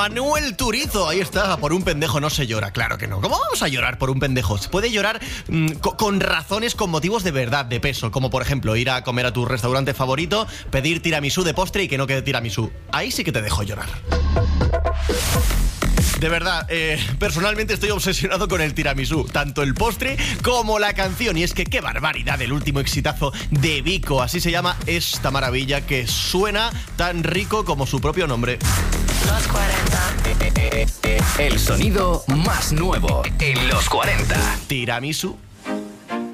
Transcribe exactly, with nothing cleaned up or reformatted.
Manuel Turizo, ahí está. Por un pendejo no se llora, claro que no. ¿Cómo vamos a llorar por un pendejo? Se puede llorar mmm, co- con razones, con motivos de verdad, de peso. Como por ejemplo ir a comer a tu restaurante favorito, pedir tiramisú de postre y que no quede tiramisú. Ahí sí que te dejo llorar. De verdad, eh, personalmente estoy obsesionado con el tiramisú, tanto el postre como la canción. Y es que qué barbaridad el último exitazo de Vico. Así se llama esta maravilla que suena tan rico como su propio nombre. Los cuarenta. El sonido más nuevo en los cuarenta. Tiramisú.